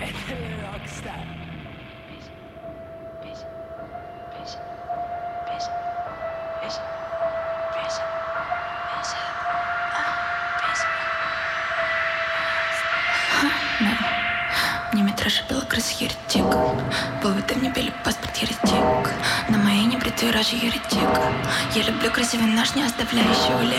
Мне метраж и белокрыс еретик. Поводы мне били паспорт еретик. На моей небритой роже еретик. Я люблю красивый наш, не оставляющий улик.